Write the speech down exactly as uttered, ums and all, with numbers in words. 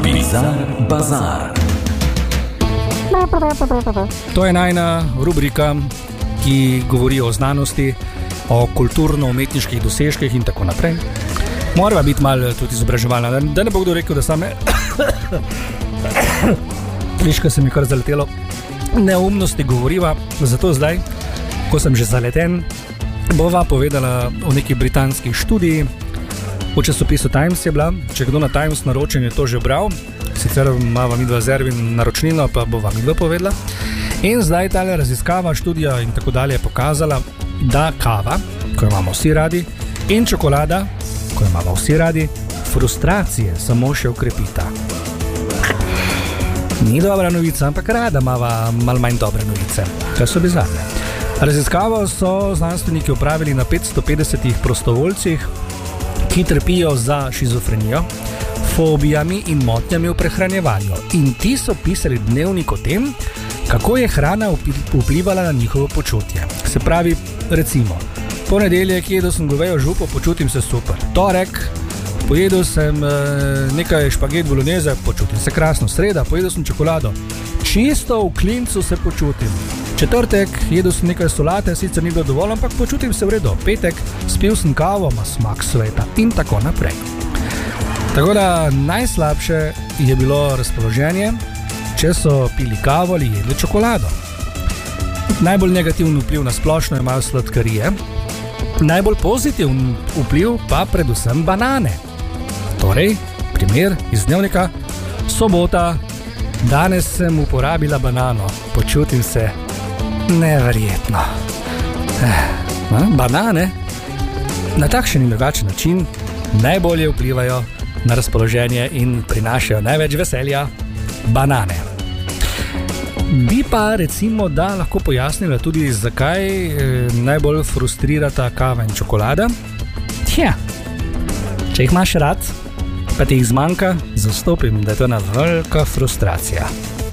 Bizar Bazar. To je najna rubrika, ki govori o znanosti, o kulturno-umetniških dosežkih in tako naprej. Mora biti malo tudi izobraževalna, da ne bo kdo rekel, da same Kliška se mi kar zaletelo neumnosti govoriva. Zato zdaj, ko sem že zaleten, bova povedala o neki britanski študiji. V časopisu Times je bila, če kdo na Times naročen je to že bral, sicer imava midva z Ervin naročnino, pa bova midva povedala. In zdaj tale raziskava, študija in tako dalje je pokazala, da kava, ko jo imamo vsi radi, in čokolada, ko jo imamo vsi radi, frustracije samo še ukrepita. Ni dobra novica, ampak rada imava malo manj dobre novice, kaj so bizarne. Raziskavo so znanstveniki opravili na petsto petdesetih prostovoljcih, ki trpijo za šizofrenijo, fobijami in motnjami v prehranjevanju. In ti so pisali dnevnik o tem, kako je hrana vplivala na njihovo počutje. Se pravi, recimo, ponedeljek jedel sem govejo župo, počutim se super. Torek, pojedel sem e, nekaj špaget bolognese, počutim se krasno. Sreda, pojedel sem čokolado, čisto v klincu se počutim. Četrtek, jedel sem nekaj solate, sicer ni bilo dovolj, ampak počutim se v redu. Petek, spil sem kavo, ima smak sveta in tako naprej. Tako da najslabše je bilo razpoloženje, če so pili kavo ali jedli čokolado. Najbolj negativen vpliv na splošno imajo sladkarije, najbolj pozitiven vpliv pa predvsem banane. Torej, primer iz dnevnika, sobota, danes sem uporabila banano, počutim se neverjetno. Eh, banane na takšen in drugačen način najbolje vplivajo na razpoloženje in prinašajo največ veselja. Banane. Bi pa recimo, da lahko pojasnila tudi, zakaj eh, najbolj frustrirata kava in čokolada. Tja, če jih imaš rad, pa ti jih zmanjka, zastopim, da je to ena velika frustracija.